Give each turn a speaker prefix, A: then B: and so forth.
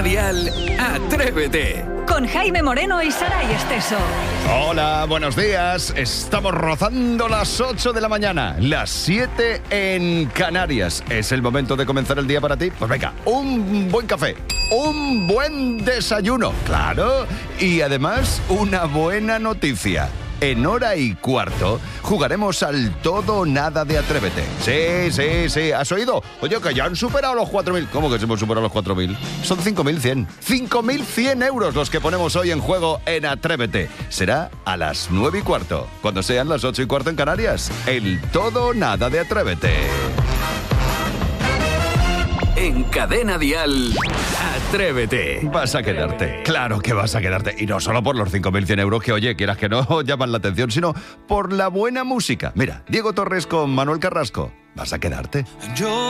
A: Cadena Dial, Atrévete.
B: Con Jaime Moreno y Saray Esteso.
C: Hola, buenos días. Estamos rozando las 8 de la mañana, las 7 en Canarias. ¿Es el momento de comenzar el día para ti? Pues venga, un buen café, un buen desayuno, claro, y además una buena noticia. En hora y cuarto jugaremos al todo o nada de Atrévete. Sí, ¿has oído? Oye, que ya han superado los 4.000. ¿Cómo que se hemos superado los 4.000? Son 5.100. 5.100 euros los que ponemos hoy en juego en Atrévete. Será a las 9 y cuarto, cuando sean las 8 y cuarto en Canarias. El todo o nada de Atrévete.
A: En Cadena Dial, Atrévete.
C: Vas a quedarte, claro que vas a quedarte. Y no solo por los 5.100 euros que, oye, quieras que no llaman la atención, sino por la buena música. Mira, Diego Torres con Manuel Carrasco. Vas a quedarte.